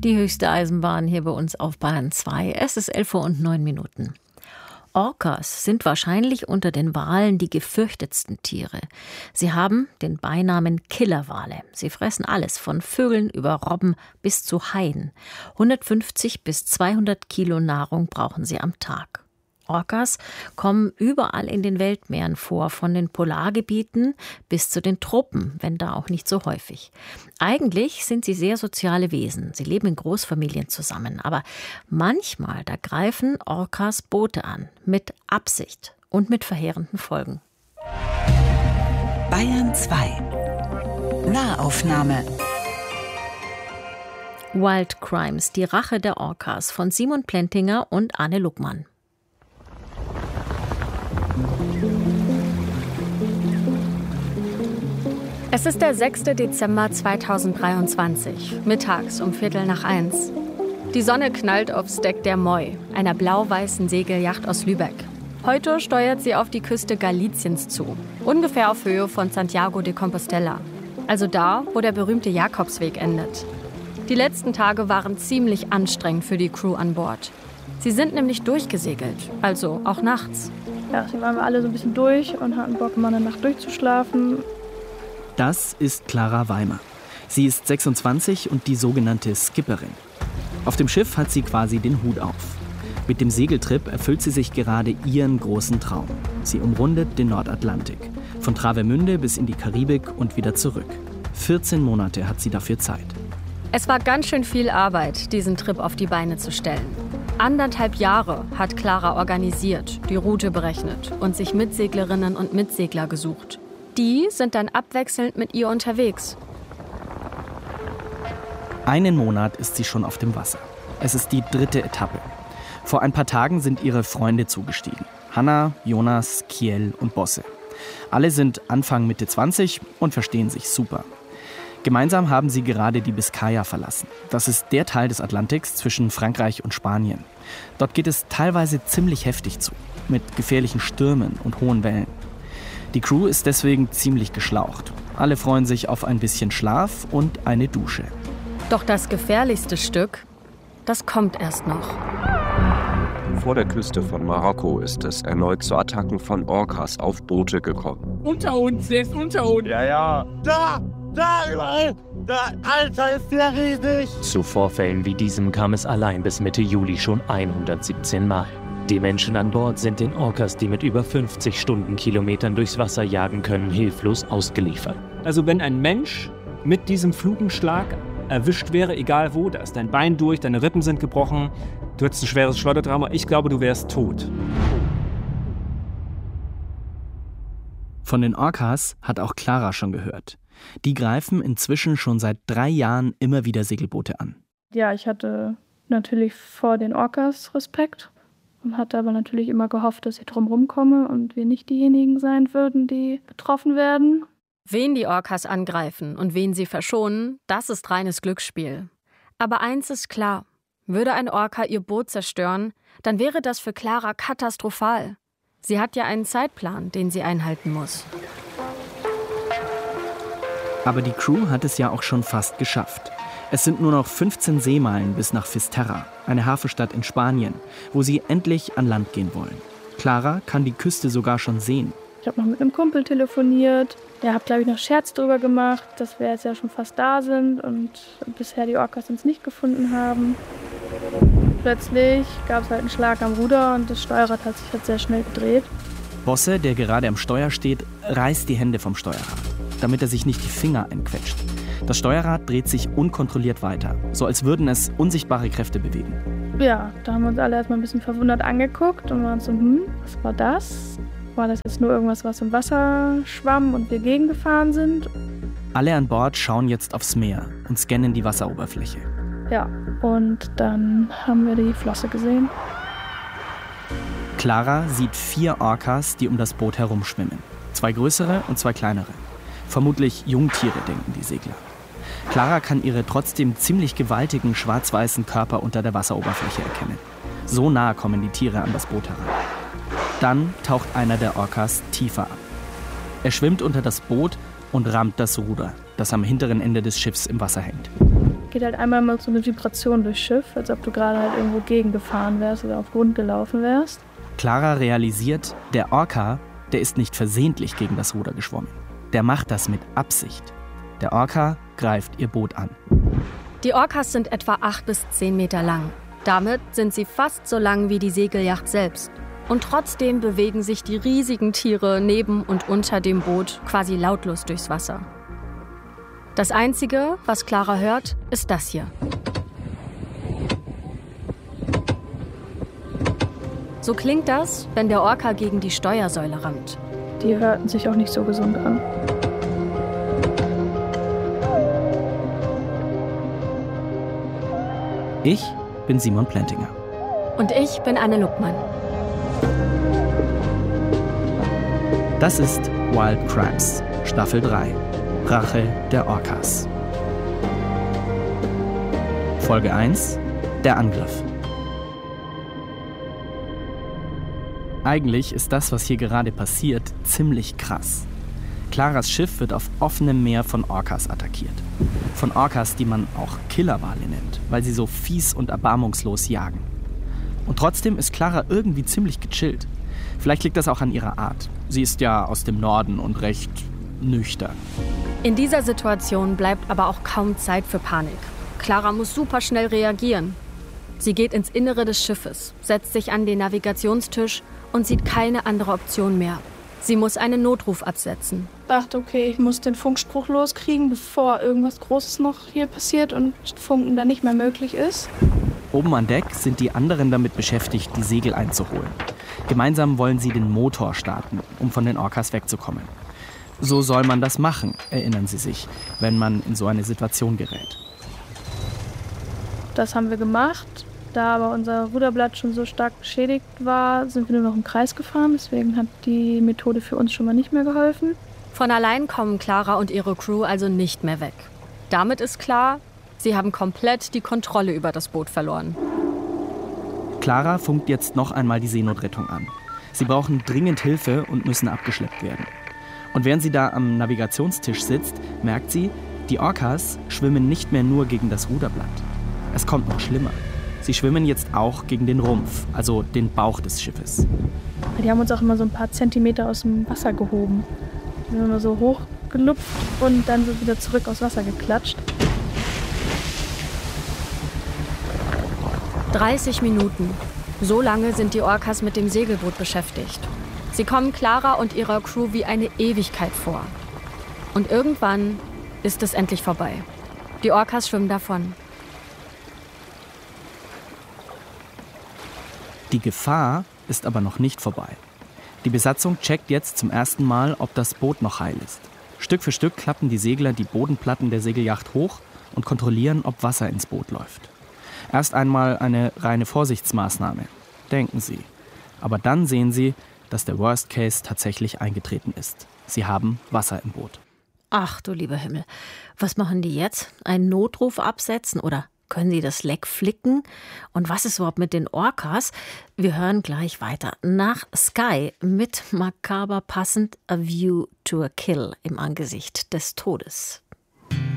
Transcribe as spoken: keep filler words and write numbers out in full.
Die höchste Eisenbahn hier bei uns auf Bayern zwei. Es ist elf Uhr und neun Minuten. Orcas sind wahrscheinlich unter den Walen die gefürchtetsten Tiere. Sie haben den Beinamen Killerwale. Sie fressen alles, von Vögeln über Robben bis zu Haien. hundertfünfzig bis zweihundert Kilo Nahrung brauchen sie am Tag. Orcas kommen überall in den Weltmeeren vor, von den Polargebieten bis zu den Tropen, wenn da auch nicht so häufig. Eigentlich sind sie sehr soziale Wesen. Sie leben in Großfamilien zusammen. Aber manchmal, da greifen Orcas Boote an, mit Absicht und mit verheerenden Folgen. Bayern zwei. Nahaufnahme. Wild Crimes, die Rache der Orcas von Simon Plentinger und Anne Luckmann. Es ist der sechster Dezember zweitausenddreiundzwanzig, mittags um Viertel nach eins. Die Sonne knallt aufs Deck der Moi, einer blau-weißen Segelyacht aus Lübeck. Heute steuert sie auf die Küste Galiciens zu, ungefähr auf Höhe von Santiago de Compostela, also da, wo der berühmte Jakobsweg endet. Die letzten Tage waren ziemlich anstrengend für die Crew an Bord. Sie sind nämlich durchgesegelt, also auch nachts. Ja, sie waren wir alle so ein bisschen durch und hatten Bock, mal eine Nacht durchzuschlafen. Das ist Clara Weimer. Sie ist sechsundzwanzig und die sogenannte Skipperin. Auf dem Schiff hat sie quasi den Hut auf. Mit dem Segeltrip erfüllt sie sich gerade ihren großen Traum. Sie umrundet den Nordatlantik. Von Travemünde bis in die Karibik und wieder zurück. vierzehn Monate hat sie dafür Zeit. Es war ganz schön viel Arbeit, diesen Trip auf die Beine zu stellen. Anderthalb Jahre hat Clara organisiert, die Route berechnet und sich Mitseglerinnen und Mitsegler gesucht. Die sind dann abwechselnd mit ihr unterwegs. Einen Monat ist sie schon auf dem Wasser. Es ist die dritte Etappe. Vor ein paar Tagen sind ihre Freunde zugestiegen. Hanna, Jonas, Kiel und Bosse. Alle sind Anfang Mitte zwanzig und verstehen sich super. Gemeinsam haben sie gerade die Biskaya verlassen. Das ist der Teil des Atlantiks zwischen Frankreich und Spanien. Dort geht es teilweise ziemlich heftig zu, mit gefährlichen Stürmen und hohen Wellen. Die Crew ist deswegen ziemlich geschlaucht. Alle freuen sich auf ein bisschen Schlaf und eine Dusche. Doch das gefährlichste Stück, das kommt erst noch. Vor der Küste von Marokko ist es erneut zu Attacken von Orcas auf Boote gekommen. Unter uns, der ist unter uns. Ja, ja. Da, da überall. Da, Alter, ist der riesig. Zu Vorfällen wie diesem kam es allein bis Mitte Juli schon hundertsiebzehn Mal. Die Menschen an Bord sind den Orcas, die mit über fünfzig Stundenkilometern durchs Wasser jagen können, hilflos ausgeliefert. Also wenn ein Mensch mit diesem Flugenschlag erwischt wäre, egal wo, da ist dein Bein durch, deine Rippen sind gebrochen, du hättest ein schweres Schleudertrauma, ich glaube, du wärst tot. Von den Orcas hat auch Clara schon gehört. Die greifen inzwischen schon seit drei Jahren immer wieder Segelboote an. Ja, ich hatte natürlich vor den Orcas Respekt. Und hatte aber natürlich immer gehofft, dass ich drumherum komme und wir nicht diejenigen sein würden, die betroffen werden. Wen die Orcas angreifen und wen sie verschonen, das ist reines Glücksspiel. Aber eins ist klar, würde ein Orca ihr Boot zerstören, dann wäre das für Clara katastrophal. Sie hat ja einen Zeitplan, den sie einhalten muss. Aber die Crew hat es ja auch schon fast geschafft. Es sind nur noch fünfzehn Seemeilen bis nach Fisterra, eine Hafenstadt in Spanien, wo sie endlich an Land gehen wollen. Clara kann die Küste sogar schon sehen. Ich habe noch mit einem Kumpel telefoniert. Der hat, glaube ich, noch Scherz drüber gemacht, dass wir jetzt ja schon fast da sind und bisher die Orcas uns nicht gefunden haben. Plötzlich gab es halt einen Schlag am Ruder und das Steuerrad hat sich halt sehr schnell gedreht. Bosse, der gerade am Steuer steht, reißt die Hände vom Steuerrad, damit er sich nicht die Finger einquetscht. Das Steuerrad dreht sich unkontrolliert weiter, so als würden es unsichtbare Kräfte bewegen. Ja, da haben wir uns alle erstmal ein bisschen verwundert angeguckt und waren so, hm, was war das? War das jetzt nur irgendwas, was im Wasser schwamm und wir gegengefahren sind? Alle an Bord schauen jetzt aufs Meer und scannen die Wasseroberfläche. Ja, und dann haben wir die Flosse gesehen. Clara sieht vier Orcas, die um das Boot herumschwimmen. Zwei größere und zwei kleinere. Vermutlich Jungtiere, denken die Segler. Clara kann ihre trotzdem ziemlich gewaltigen schwarz-weißen Körper unter der Wasseroberfläche erkennen. So nah kommen die Tiere an das Boot heran. Dann taucht einer der Orcas tiefer ab. Er schwimmt unter das Boot und rammt das Ruder, das am hinteren Ende des Schiffs im Wasser hängt. geht halt einmal mal so eine Vibration durchs Schiff, als ob du gerade halt irgendwo gegengefahren wärst oder auf Grund gelaufen wärst. Clara realisiert, der Orca, der ist nicht versehentlich gegen das Ruder geschwommen. Der macht das mit Absicht. Der Orca greift ihr Boot an. Die Orcas sind etwa acht bis zehn Meter lang. Damit sind sie fast so lang wie die Segelyacht selbst. Und trotzdem bewegen sich die riesigen Tiere neben und unter dem Boot quasi lautlos durchs Wasser. Das Einzige, was Clara hört, ist das hier. So klingt das, wenn der Orca gegen die Steuersäule rammt. Die hörten sich auch nicht so gesund an. Ich bin Simon Plentinger. Und ich bin Anne Luckmann. Das ist Wild Crabs, Staffel drei, Rache der Orcas. Folge eins, der Angriff. Eigentlich ist das, was hier gerade passiert, ziemlich krass. Claras Schiff wird auf offenem Meer von Orcas attackiert. Von Orcas, die man auch Killerwale nennt, weil sie so fies und erbarmungslos jagen. Und trotzdem ist Clara irgendwie ziemlich gechillt. Vielleicht liegt das auch an ihrer Art. Sie ist ja aus dem Norden und recht nüchtern. In dieser Situation bleibt aber auch kaum Zeit für Panik. Clara muss super schnell reagieren. Sie geht ins Innere des Schiffes, setzt sich an den Navigationstisch und sieht keine andere Option mehr. Sie muss einen Notruf absetzen. Ich dachte, okay, ich muss den Funkspruch loskriegen, bevor irgendwas Großes noch hier passiert und Funken dann nicht mehr möglich ist. Oben an Deck sind die anderen damit beschäftigt, die Segel einzuholen. Gemeinsam wollen sie den Motor starten, um von den Orcas wegzukommen. So soll man das machen, erinnern sie sich, wenn man in so eine Situation gerät. Das haben wir gemacht. Da aber unser Ruderblatt schon so stark beschädigt war, sind wir nur noch im Kreis gefahren. Deswegen hat die Methode für uns schon mal nicht mehr geholfen. Von allein kommen Clara und ihre Crew also nicht mehr weg. Damit ist klar, sie haben komplett die Kontrolle über das Boot verloren. Clara funkt jetzt noch einmal die Seenotrettung an. Sie brauchen dringend Hilfe und müssen abgeschleppt werden. Und während sie da am Navigationstisch sitzt, merkt sie, die Orcas schwimmen nicht mehr nur gegen das Ruderblatt. Es kommt noch schlimmer. Sie schwimmen jetzt auch gegen den Rumpf, also den Bauch des Schiffes. Die haben uns auch immer so ein paar Zentimeter aus dem Wasser gehoben. Wir sind immer so hochgelupft und dann so wieder zurück aus Wasser geklatscht. dreißig Minuten. So lange sind die Orcas mit dem Segelboot beschäftigt. Sie kommen Clara und ihrer Crew wie eine Ewigkeit vor. Und irgendwann ist es endlich vorbei. Die Orcas schwimmen davon. Die Gefahr ist aber noch nicht vorbei. Die Besatzung checkt jetzt zum ersten Mal, ob das Boot noch heil ist. Stück für Stück klappen die Segler die Bodenplatten der Segelyacht hoch und kontrollieren, ob Wasser ins Boot läuft. Erst einmal eine reine Vorsichtsmaßnahme, denken sie. Aber dann sehen sie, dass der Worst Case tatsächlich eingetreten ist. Sie haben Wasser im Boot. Ach du lieber Himmel, was machen die jetzt? Einen Notruf absetzen oder können sie das Leck flicken? Und was ist überhaupt mit den Orcas? Wir hören gleich weiter. Nach Sky mit makaber passend A View to a Kill im Angesicht des Todes.